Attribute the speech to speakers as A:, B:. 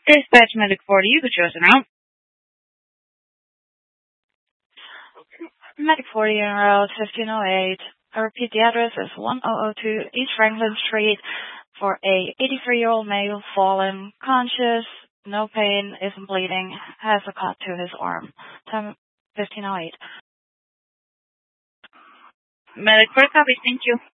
A: Dispatch medic 40, you could choose an out. Medic 40 in route 1508. I repeat, the address is 1002 East Franklin Street for a 83-year-old male fallen, conscious, no pain, isn't bleeding, has a cut to his arm. Time 1508.
B: Medic 4 copy, thank you.